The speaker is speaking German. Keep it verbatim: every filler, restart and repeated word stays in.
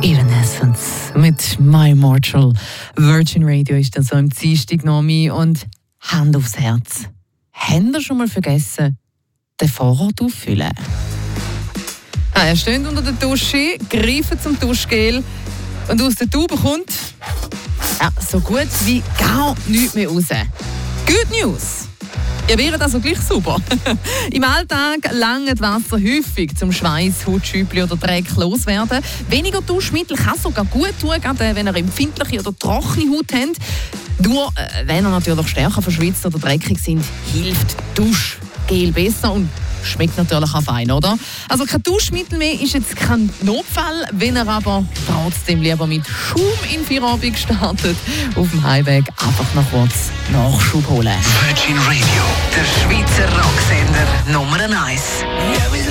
Evanescence mit My Immortal. Virgin Radio ist dann so am Dienstag noch mit und Hand aufs Herz. Habt ihr schon mal vergessen, den Vorrat auffüllen? Ah, ihr steht unter der Dusche, greift zum Duschgel und aus der Tube kommt ja, so gut wie gar nichts mehr raus. Good News! Ihr werdet also gleich super. Im Alltag langt Wasser häufig zum Schweiß, Hautschüppli oder Dreck loswerden. Weniger Duschmittel kann sogar gut tun, gerade wenn ihr empfindliche oder trockene Haut habt. Nur äh, wenn ihr natürlich stärker verschwitzt oder dreckig sind, hilft Duschgel besser und schmeckt natürlich auch fein, oder? Also kein Duschmittel mehr ist jetzt kein Notfall, wenn ihr aber trotzdem lieber mit Schaum in Feierabend startet, auf dem Heimweg einfach noch kurz Nachschub holen. Virgin Radio, der Schweizer Rocksender Nummer eins.